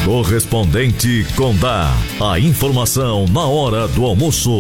Correspondente Condá. A informação na hora do almoço.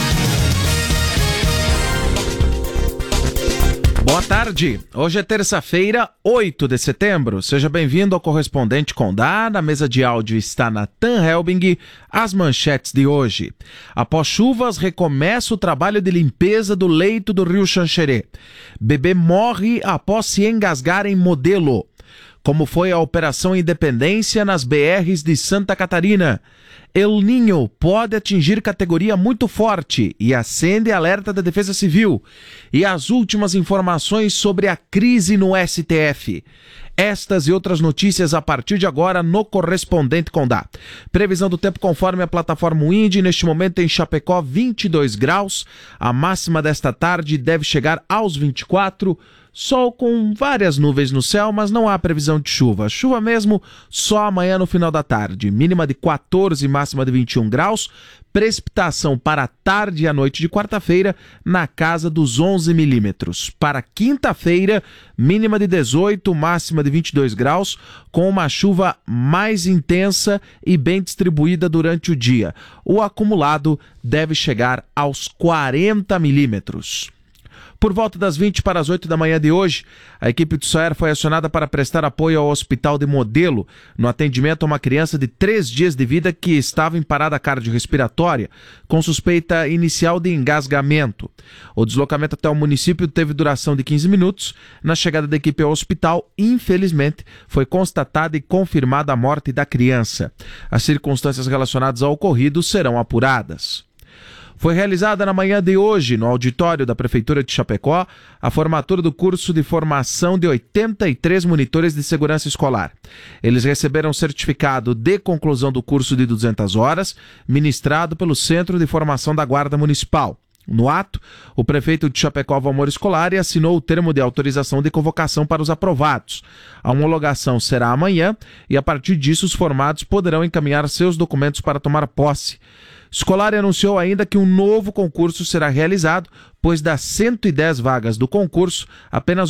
Boa tarde, hoje é terça-feira, 8 de setembro. Seja bem-vindo ao Correspondente Condá. Na mesa de áudio está Natan Helbing. As manchetes de hoje. Após chuvas, recomeça o trabalho de limpeza do leito do rio Xanxerê. Bebê morre após se engasgar em Modelo. Como foi a Operação Independência nas BRs de Santa Catarina. El Niño pode atingir categoria muito forte e acende alerta da Defesa Civil. E as últimas informações sobre a crise no STF. Estas e outras notícias a partir de agora no Correspondente Condá. Previsão do tempo conforme a plataforma Wind. Neste momento em Chapecó, 22 graus. A máxima desta tarde deve chegar aos 24. Sol com várias nuvens no céu, mas não há previsão de chuva. Chuva mesmo só amanhã no final da tarde. Mínima de 14 e máxima de 21 graus. Precipitação para a tarde e a noite de quarta-feira na casa dos 11 milímetros. Para quinta-feira, mínima de 18, máxima de 22 graus, com uma chuva mais intensa e bem distribuída durante o dia. O acumulado deve chegar aos 40 milímetros. Por volta das 20 para as 8 da manhã de hoje, a equipe do SOER foi acionada para prestar apoio ao Hospital de Modelo no atendimento a uma criança de 3 dias de vida que estava em parada cardiorrespiratória com suspeita inicial de engasgamento. O deslocamento até o município teve duração de 15 minutos. Na chegada da equipe ao hospital, infelizmente, foi constatada e confirmada a morte da criança. As circunstâncias relacionadas ao ocorrido serão apuradas. Foi realizada na manhã de hoje, no auditório da Prefeitura de Chapecó, a formatura do curso de formação de 83 monitores de segurança escolar. Eles receberam certificado de conclusão do curso de 200 horas, ministrado pelo Centro de Formação da Guarda Municipal. No ato, o prefeito de Chapecó, Valmor Scolari, assinou o termo de autorização de convocação para os aprovados. A homologação será amanhã e, a partir disso, os formados poderão encaminhar seus documentos para tomar posse. Scolari anunciou ainda que um novo concurso será realizado, pois das 110 vagas do concurso, apenas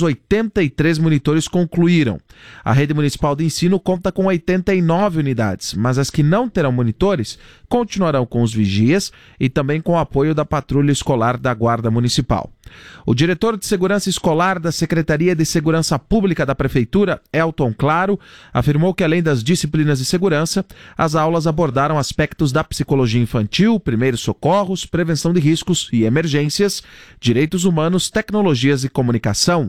83 monitores concluíram. A rede municipal de ensino conta com 89 unidades, mas as que não terão monitores continuarão com os vigias e também com o apoio da patrulha escolar da Guarda Municipal. O diretor de Segurança Escolar da Secretaria de Segurança Pública da Prefeitura, Elton Claro, afirmou que além das disciplinas de segurança, as aulas abordaram aspectos da psicologia infantil, primeiros socorros, prevenção de riscos e emergências, direitos humanos, tecnologias e comunicação.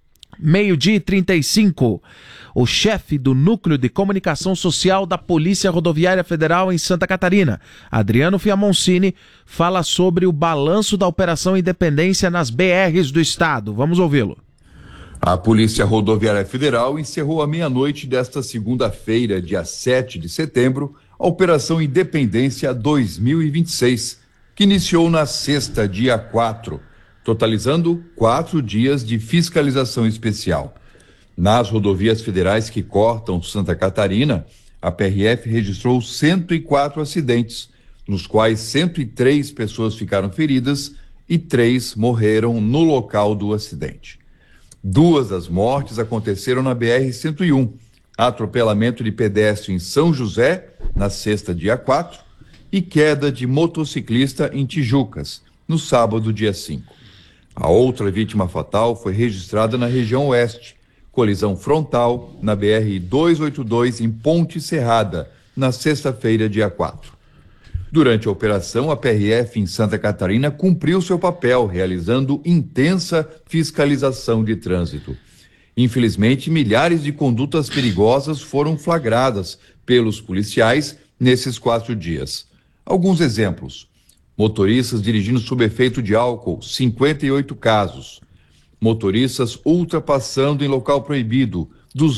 12h35. O chefe do Núcleo de Comunicação Social da Polícia Rodoviária Federal em Santa Catarina, Adriano Fiamoncini, fala sobre o balanço da Operação Independência nas BRs do estado. Vamos ouvi-lo. A Polícia Rodoviária Federal encerrou à meia-noite desta segunda-feira, dia 7 de setembro, a Operação Independência 2026, que iniciou na sexta, dia 4, totalizando 4 dias de fiscalização especial. Nas rodovias federais que cortam Santa Catarina, a PRF registrou 104 acidentes, nos quais 103 pessoas ficaram feridas e 3 morreram no local do acidente. 2 das mortes aconteceram na BR-101, atropelamento de pedestre em São José, na sexta, dia 4, e queda de motociclista em Tijucas, no sábado, dia 5. A outra vítima fatal foi registrada na região oeste, colisão frontal na BR-282 em Ponte Serrada, na sexta-feira, dia 4. Durante a operação, a PRF em Santa Catarina cumpriu seu papel, realizando intensa fiscalização de trânsito. Infelizmente, milhares de condutas perigosas foram flagradas pelos policiais nesses 4 dias. Alguns exemplos: motoristas dirigindo sob efeito de álcool, 58 casos. Motoristas ultrapassando em local proibido,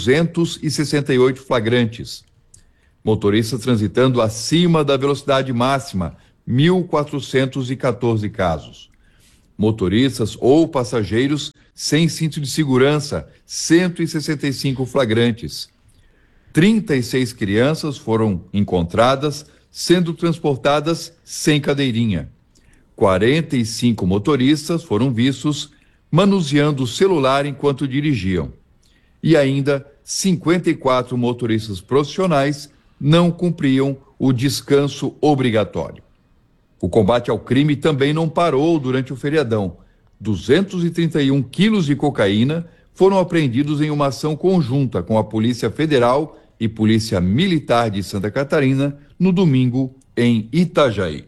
268 flagrantes. Motoristas transitando acima da velocidade máxima, 1.414 casos. Motoristas ou passageiros sem cinto de segurança, 165 flagrantes. 36 crianças foram encontradas sendo transportadas sem cadeirinha. 45 motoristas foram vistos manuseando o celular enquanto dirigiam. E ainda 54 motoristas profissionais não cumpriam o descanso obrigatório. O combate ao crime também não parou durante o feriadão. 231 quilos de cocaína foram apreendidos em uma ação conjunta com a Polícia Federal e Polícia Militar de Santa Catarina no domingo em Itajaí.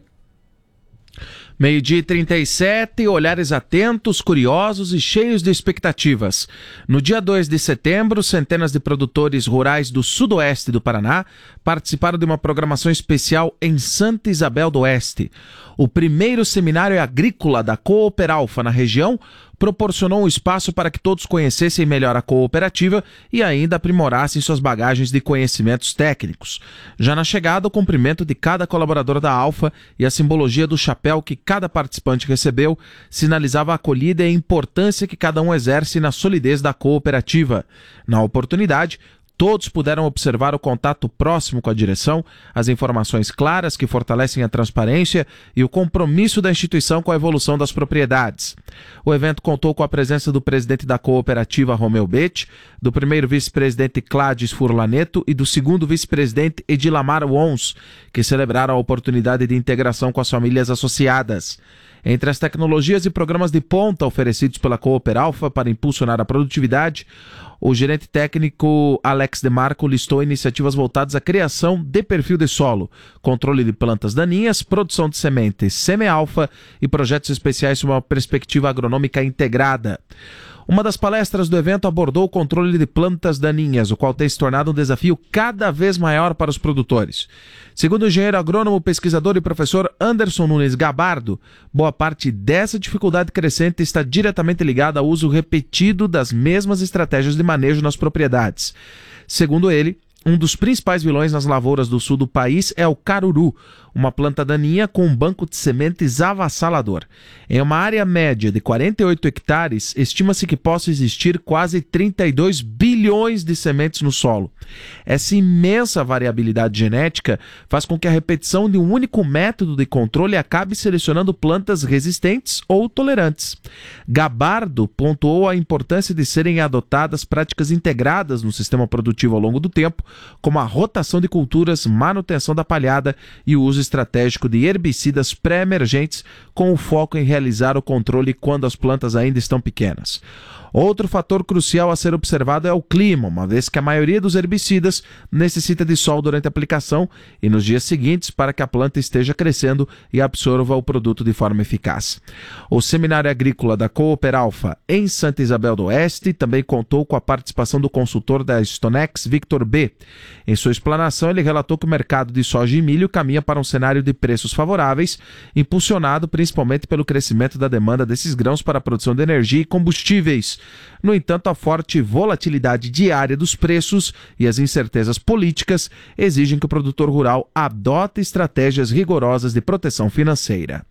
12h37, olhares atentos, curiosos e cheios de expectativas. No dia 2 de setembro, centenas de produtores rurais do sudoeste do Paraná participaram de uma programação especial em Santa Isabel do Oeste. O primeiro seminário agrícola da Cooperalfa na região proporcionou um espaço para que todos conhecessem melhor a cooperativa e ainda aprimorassem suas bagagens de conhecimentos técnicos. Já na chegada, o cumprimento de cada colaborador da Alfa e a simbologia do chapéu que cada participante recebeu sinalizava a acolhida e a importância que cada um exerce na solidez da cooperativa. Na oportunidade, todos puderam observar o contato próximo com a direção, as informações claras que fortalecem a transparência e o compromisso da instituição com a evolução das propriedades. O evento contou com a presença do presidente da cooperativa, Romeu Betti, do primeiro vice-presidente, Cláudio Furlaneto, e do segundo vice-presidente, Edilamar Wons, que celebraram a oportunidade de integração com as famílias associadas. Entre as tecnologias e programas de ponta oferecidos pela Cooperalfa para impulsionar a produtividade, o gerente técnico Alex Demarco listou iniciativas voltadas à criação de perfil de solo, controle de plantas daninhas, produção de sementes semi-alfa e projetos especiais sob uma perspectiva agronômica integrada. Uma das palestras do evento abordou o controle de plantas daninhas, o qual tem se tornado um desafio cada vez maior para os produtores. Segundo o engenheiro agrônomo, pesquisador e professor Anderson Nunes Gabardo, boa parte dessa dificuldade crescente está diretamente ligada ao uso repetido das mesmas estratégias de manejo nas propriedades. Segundo ele, um dos principais vilões nas lavouras do sul do país é o caruru, uma planta daninha com um banco de sementes avassalador. Em uma área média de 48 hectares, estima-se que possa existir quase 32 bilhões de sementes no solo. Essa imensa variabilidade genética faz com que a repetição de um único método de controle acabe selecionando plantas resistentes ou tolerantes. Gabardo pontuou a importância de serem adotadas práticas integradas no sistema produtivo ao longo do tempo, como a rotação de culturas, manutenção da palhada e o uso estratégico de herbicidas pré-emergentes, com o foco em realizar o controle quando as plantas ainda estão pequenas. Outro fator crucial a ser observado é o clima, uma vez que a maioria dos herbicidas necessita de sol durante a aplicação e nos dias seguintes para que a planta esteja crescendo e absorva o produto de forma eficaz. O Seminário Agrícola da Cooperalfa em Santa Isabel do Oeste também contou com a participação do consultor da Stonex, Victor B. Em sua explanação, ele relatou que o mercado de soja e milho caminha para um cenário de preços favoráveis, impulsionado principalmente pelo crescimento da demanda desses grãos para a produção de energia e combustíveis. No entanto, a forte volatilidade diária dos preços e as incertezas políticas exigem que o produtor rural adote estratégias rigorosas de proteção financeira.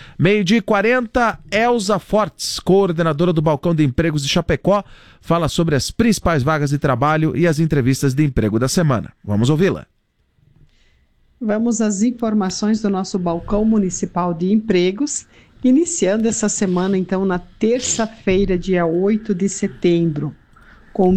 12h40, Elza Fortes, coordenadora do Balcão de Empregos de Chapecó, fala sobre as principais vagas de trabalho e as entrevistas de emprego da semana. Vamos ouvi-la. Vamos às informações do nosso Balcão Municipal de Empregos, iniciando essa semana, então, na terça-feira, dia 8 de setembro, com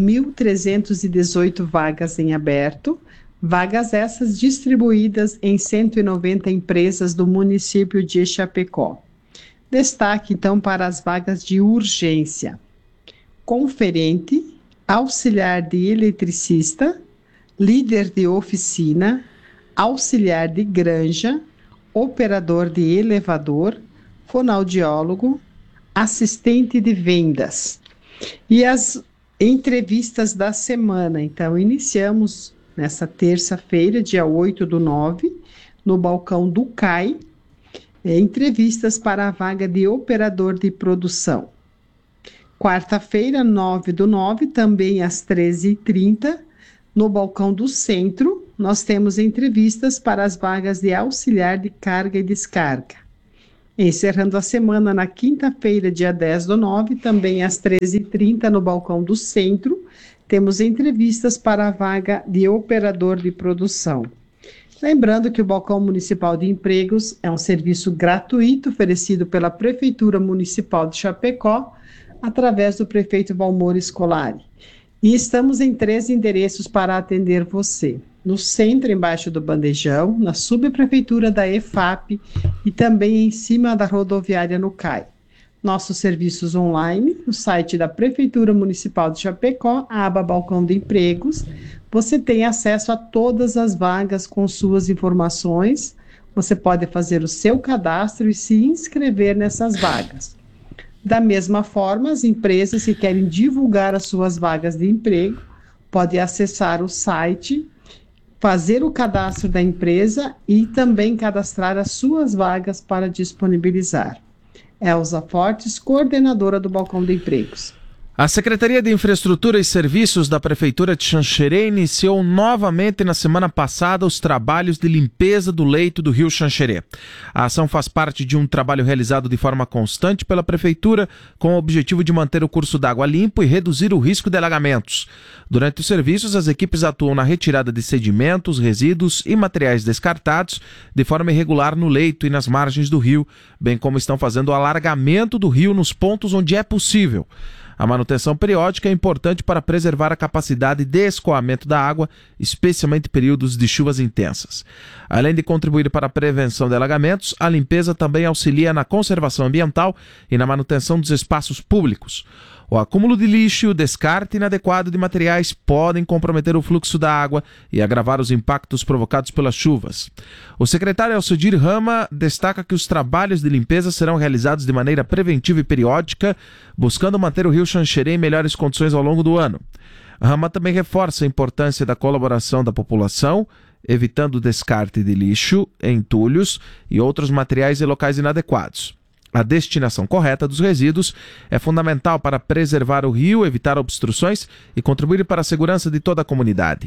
1.318 vagas em aberto, vagas essas distribuídas em 190 empresas do município de Chapecó. Destaque, então, para as vagas de urgência: conferente, auxiliar de eletricista, líder de oficina, auxiliar de granja, operador de elevador, fonoaudiólogo, assistente de vendas. E as entrevistas da semana, então, iniciamos nessa terça-feira, dia 8/9, no balcão do CAI, entrevistas para a vaga de operador de produção. Quarta-feira, 9/9, também às 13h30, no balcão do centro, nós temos entrevistas para as vagas de auxiliar de carga e descarga. Encerrando a semana, na quinta-feira, dia 10/9, também às 13h30, no balcão do centro, temos entrevistas para a vaga de operador de produção. Lembrando que o Balcão Municipal de Empregos é um serviço gratuito oferecido pela Prefeitura Municipal de Chapecó, através do prefeito Valmor Scolari. E estamos em 3 endereços para atender você. no centro, embaixo do Bandejão, na subprefeitura da EFAP e também em cima da rodoviária no CAI. Nossos serviços online, no site da Prefeitura Municipal de Chapecó, a aba Balcão de Empregos, você tem acesso a todas as vagas com suas informações, você pode fazer o seu cadastro e se inscrever nessas vagas. Da mesma forma, as empresas que querem divulgar as suas vagas de emprego, podem acessar o site, fazer o cadastro da empresa e também cadastrar as suas vagas para disponibilizar. Elza Fortes, coordenadora do Balcão de Empregos. A Secretaria de Infraestrutura e Serviços da Prefeitura de Xanxerê iniciou novamente na semana passada os trabalhos de limpeza do leito do rio Xanxerê. A ação faz parte de um trabalho realizado de forma constante pela Prefeitura com o objetivo de manter o curso d'água limpo e reduzir o risco de alagamentos. Durante os serviços, as equipes atuam na retirada de sedimentos, resíduos e materiais descartados de forma irregular no leito e nas margens do rio, bem como estão fazendo o alargamento do rio nos pontos onde é possível. A manutenção periódica é importante para preservar a capacidade de escoamento da água, especialmente em períodos de chuvas intensas. Além de contribuir para a prevenção de alagamentos, a limpeza também auxilia na conservação ambiental e na manutenção dos espaços públicos. O acúmulo de lixo e o descarte inadequado de materiais podem comprometer o fluxo da água e agravar os impactos provocados pelas chuvas. O secretário Alcedir Rama destaca que os trabalhos de limpeza serão realizados de maneira preventiva e periódica, buscando manter o rio Xanxerê em melhores condições ao longo do ano. Rama também reforça a importância da colaboração da população, evitando o descarte de lixo, entulhos e outros materiais em locais inadequados. A destinação correta dos resíduos é fundamental para preservar o rio, evitar obstruções e contribuir para a segurança de toda a comunidade.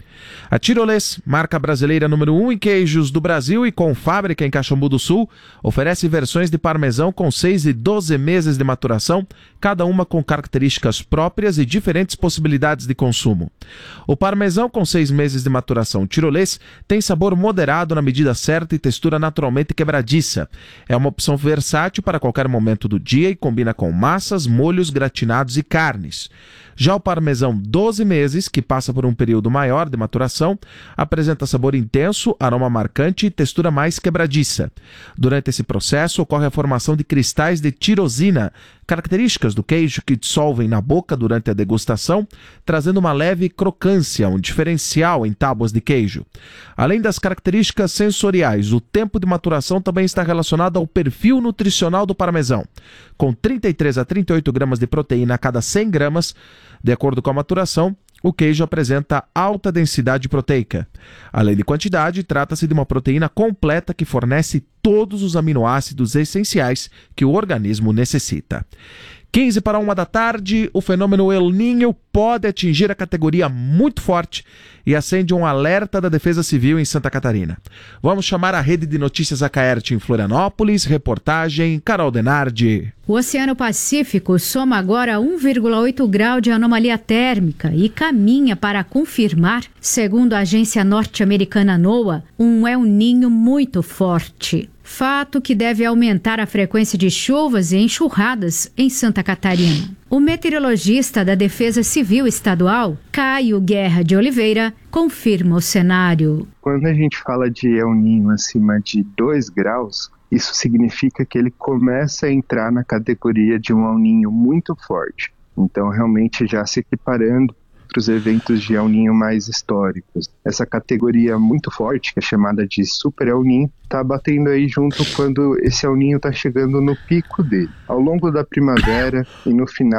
A Tirolês, marca brasileira número 1 em queijos do Brasil e com fábrica em Caxambu do Sul, oferece versões de parmesão com 6 e 12 meses de maturação, cada uma com características próprias e diferentes possibilidades de consumo. O parmesão com 6 meses de maturação Tirolês tem sabor moderado na medida certa e textura naturalmente quebradiça. É uma opção versátil para qualquer momento do dia e combina com massas, molhos, gratinados e carnes. Já o parmesão 12 meses, que passa por um período maior de maturação, apresenta sabor intenso, aroma marcante e textura mais quebradiça. Durante esse processo, ocorre a formação de cristais de tirosina, características do queijo que dissolvem na boca durante a degustação, trazendo uma leve crocância, um diferencial em tábuas de queijo. Além das características sensoriais, o tempo de maturação também está relacionado ao perfil nutricional do parmesão. Com 33 a 38 gramas de proteína a cada 100 gramas, de acordo com a maturação, o queijo apresenta alta densidade proteica. Além de quantidade, trata-se de uma proteína completa que fornece todos os aminoácidos essenciais que o organismo necessita. 15 para 1 da tarde, o fenômeno El Niño pode atingir a categoria muito forte e acende um alerta da Defesa Civil em Santa Catarina. Vamos chamar a Rede de Notícias Acaerte em Florianópolis, reportagem Carol Denardi. O Oceano Pacífico soma agora 1,8 grau de anomalia térmica e caminha para confirmar, segundo a agência norte-americana NOAA, um El Niño muito forte. Fato que deve aumentar a frequência de chuvas e enxurradas em Santa Catarina. O meteorologista da Defesa Civil Estadual, Caio Guerra de Oliveira, confirma o cenário. Quando a gente fala de El Niño acima de 2 graus, isso significa que ele começa a entrar na categoria de um El Niño muito forte. Então, realmente já se equiparando para os eventos de El Niño mais históricos. Essa categoria muito forte, que é chamada de Super El Niño, está batendo aí junto quando esse El Niño está chegando no pico dele. Ao longo da primavera e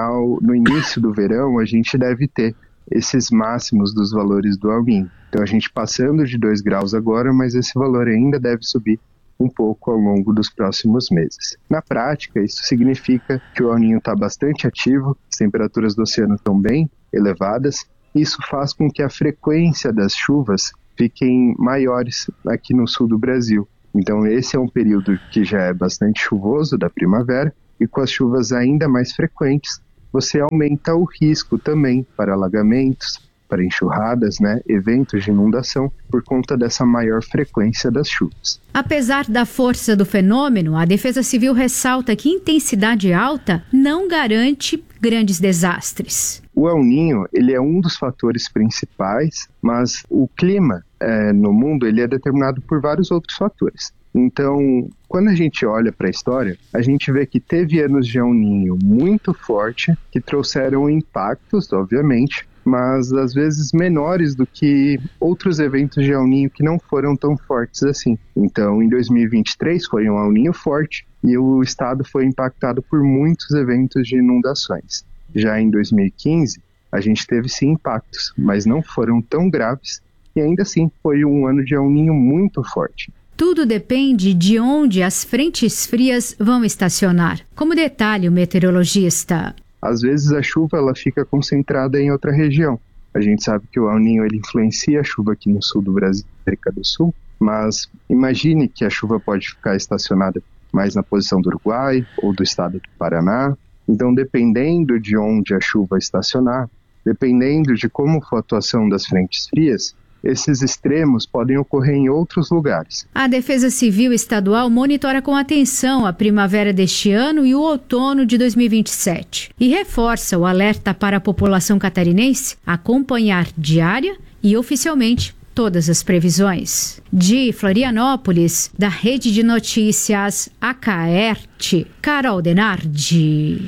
no início do verão, a gente deve ter esses máximos dos valores do El Niño. Então a gente passando de 2 graus agora, mas esse valor ainda deve subir um pouco ao longo dos próximos meses. Na prática, isso significa que o El Niño está bastante ativo, as temperaturas do oceano estão bem elevadas, e isso faz com que a frequência das chuvas fiquem maiores aqui no sul do Brasil. Então esse é um período que já é bastante chuvoso da primavera, e com as chuvas ainda mais frequentes, você aumenta o risco também para alagamentos, para enxurradas, eventos de inundação, por conta dessa maior frequência das chuvas. Apesar da força do fenômeno, a Defesa Civil ressalta que intensidade alta não garante grandes desastres. O El Niño, ele é um dos fatores principais, mas o clima no mundo ele é determinado por vários outros fatores. Então, quando a gente olha para a história, a gente vê que teve anos de El Niño muito forte, que trouxeram impactos, obviamente, mas às vezes menores do que outros eventos de El Niño que não foram tão fortes assim. Então, em 2023 foi um El Niño forte e o estado foi impactado por muitos eventos de inundações. Já em 2015, a gente teve sim impactos, mas não foram tão graves e ainda assim foi um ano de El Niño muito forte. Tudo depende de onde as frentes frias vão estacionar. Como detalhe o meteorologista. Às vezes a chuva ela fica concentrada em outra região. A gente sabe que o El Niño ele influencia a chuva aqui no sul do Brasil, América do Sul, mas imagine que a chuva pode ficar estacionada mais na posição do Uruguai ou do estado do Paraná. Então, dependendo de onde a chuva estacionar, dependendo de como for a atuação das frentes frias, esses extremos podem ocorrer em outros lugares. A Defesa Civil Estadual monitora com atenção a primavera deste ano e o outono de 2027 e reforça o alerta para a população catarinense acompanhar diária e oficialmente todas as previsões. De Florianópolis, da Rede de Notícias Acaerte, Carol Denardi.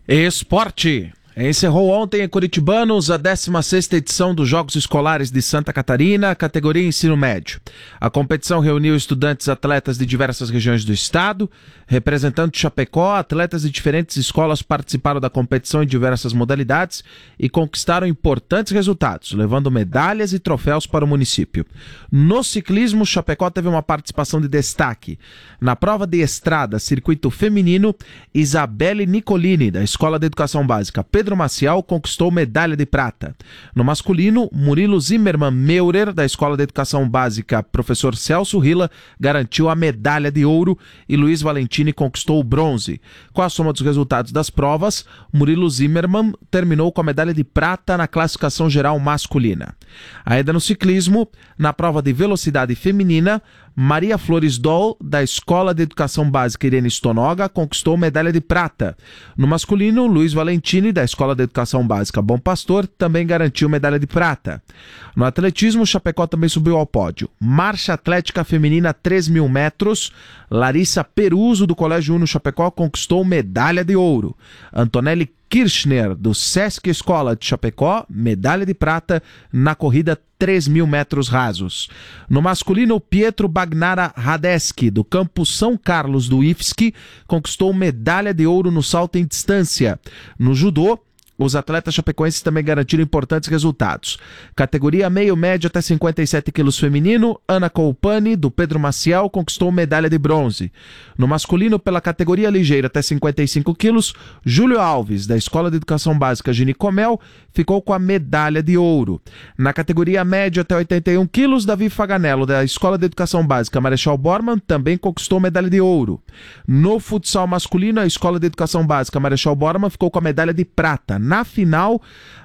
Esporte. Encerrou ontem em Curitibanos a 16ª edição dos Jogos Escolares de Santa Catarina, categoria ensino médio. A competição reuniu estudantes atletas de diversas regiões do estado. Representando Chapecó, atletas de diferentes escolas participaram da competição em diversas modalidades e conquistaram importantes resultados, levando medalhas e troféus para o município. No ciclismo, Chapecó teve uma participação de destaque. Na prova de estrada, circuito feminino, Isabelle Nicolini, da Escola de Educação Básica Pedro Maciel, conquistou medalha de prata. No masculino, Murilo Zimmermann Meurer, da Escola de Educação Básica Professor Celso Rila, garantiu a medalha de ouro e Luiz Valentini conquistou o bronze. Com a soma dos resultados das provas, Murilo Zimmermann terminou com a medalha de prata na classificação geral masculina. Ainda no ciclismo, na prova de velocidade feminina, Maria Flores Doll, da Escola de Educação Básica Irene Stonoga, conquistou medalha de prata. No masculino, Luiz Valentini, da Escola de Educação Básica Bom Pastor, também garantiu medalha de prata. No atletismo, Chapecó também subiu ao pódio. Marcha atlética feminina 3.000 metros, Larissa Peruso, do Colégio Uno Chapecó, conquistou medalha de ouro. Antonelli Kirchner, do Sesc Escola de Chapecó, medalha de prata na corrida 3.000 metros rasos. No masculino, Pietro Bagnara Radeski, do Campo São Carlos do IFSC, conquistou medalha de ouro no salto em distância. No judô, os atletas chapecoenses também garantiram importantes resultados. Categoria meio-médio até 57 quilos feminino, Ana Colpani, do Pedro Maciel, conquistou medalha de bronze. No masculino, pela categoria ligeira até 55 quilos, Júlio Alves, da Escola de Educação Básica Gini Comel, ficou com a medalha de ouro. Na categoria médio até 81 quilos, Davi Faganello, da Escola de Educação Básica Marechal Bormann, também conquistou medalha de ouro. No futsal masculino, a Escola de Educação Básica Marechal Bormann ficou com a medalha de prata. Na final,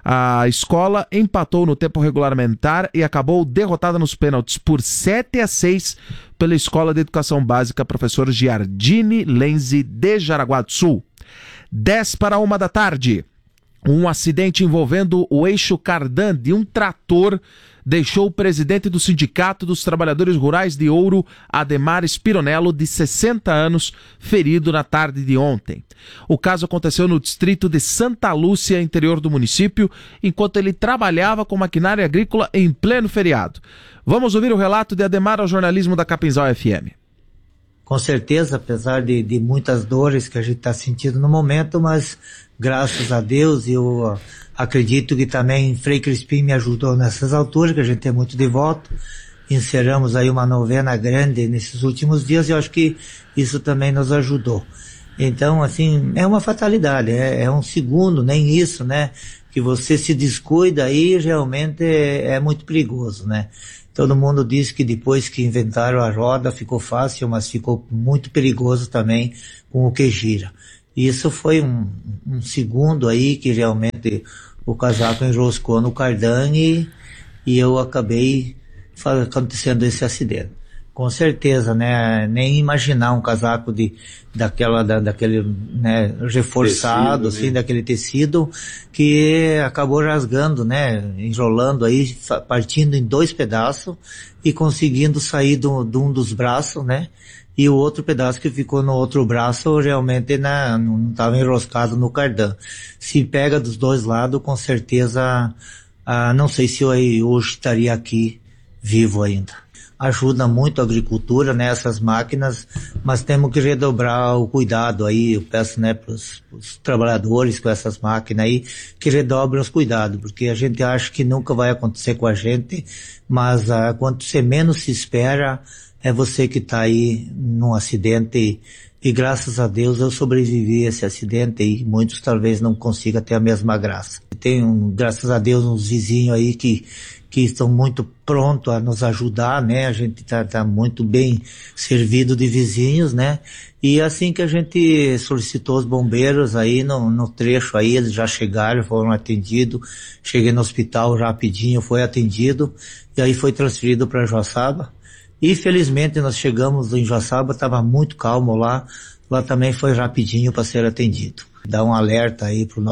a escola empatou no tempo regulamentar e acabou derrotada nos pênaltis por 7-6 pela Escola de Educação Básica Professor Giardini Lenzi de Jaraguá do Sul. 10:01 da tarde. Um acidente envolvendo o eixo cardan de um trator deixou o presidente do Sindicato dos Trabalhadores Rurais de Ouro, Ademar Spironello, de 60 anos, ferido na tarde de ontem. O caso aconteceu no distrito de Santa Lúcia, interior do município, enquanto ele trabalhava com maquinária agrícola em pleno feriado. Vamos ouvir o relato de Ademar ao jornalismo da Capinzal FM. Com certeza, apesar de muitas dores que a gente está sentindo no momento, mas graças a Deus eu acredito que também Frei Crispim me ajudou nessas alturas, que a gente tem muito devoto. Encerramos aí uma novena grande nesses últimos dias e eu acho que isso também nos ajudou. Então, assim, é uma fatalidade, é um segundo, nem isso, né? Que você se descuida aí realmente é muito perigoso, né? Todo mundo diz que depois que inventaram a roda ficou fácil, mas ficou muito perigoso também com o que gira. E isso foi um segundo aí que realmente o casaco enroscou no cardan e eu acabei acontecendo esse acidente. Com certeza, né? Nem imaginar um casaco daquele, né, reforçado, tecido, assim, né? Daquele tecido que acabou rasgando, né? Enrolando aí, partindo em 2 pedaços e conseguindo sair de um dos braços, né? E o outro pedaço que ficou no outro braço realmente não estava enroscado no cardan. Se pega dos 2 lados, com certeza, não sei se eu hoje estaria aqui vivo ainda. Ajuda muito a agricultura, né, essas máquinas, mas temos que redobrar o cuidado aí. Eu peço, né, pros trabalhadores com essas máquinas aí, que redobrem os cuidados, porque a gente acha que nunca vai acontecer com a gente, mas quando você menos se espera, é você que está aí num acidente e graças a Deus eu sobrevivi a esse acidente e muitos talvez não consigam ter a mesma graça. Tem, graças a Deus, uns vizinhos aí que estão muito prontos a nos ajudar, né? A gente tá muito bem servido de vizinhos, né? E assim que a gente solicitou os bombeiros aí no trecho aí, eles já chegaram, foram atendidos. Cheguei no hospital rapidinho, foi atendido e aí foi transferido para Joaçaba. E felizmente nós chegamos em Joaçaba, estava muito calmo lá também foi rapidinho para ser atendido. Dá um alerta aí pro